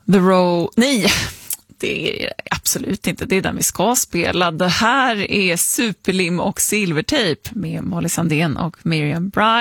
The Row... Nej, det är absolut inte. Det är den vi ska spela. Det här är Superlim och Silvertape med Molly Sandén och Miriam Bryant.